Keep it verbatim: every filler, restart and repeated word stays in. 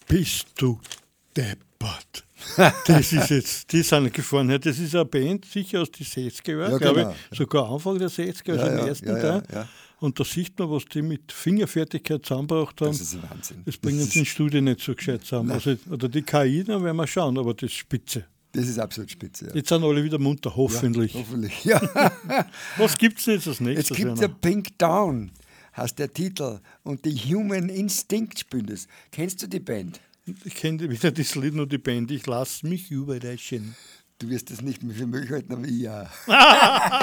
Bist du deppert. Das ist jetzt, die sind gefahren. Das ist eine Band, sicher aus den sechziger Jahren, Ja, glaube genau. ich, sogar Anfang der sechziger, also Ja, im ja, ersten ja, Teil. ja, ja. Und da sieht man, was die mit Fingerfertigkeit zusammengebracht haben. Das ist ein Wahnsinn. Das bringen Das uns in ist- Studie nicht so gescheit zusammen. Also, oder die K I, dann werden wir schauen, aber das ist spitze. Das ist absolut spitze. Ja. Jetzt sind alle wieder munter, hoffentlich. Ja, hoffentlich. Ja. Was gibt es jetzt als nächstes? Jetzt gibt es Werner? ja Pink Dawn, heißt der Titel. Und die Human Instinct spielen das. Kennst du die Band? Ich kenne weder das Lied noch die Band. Ich lasse mich überraschen. Du wirst das nicht mehr für möglich halten, aber ich ja.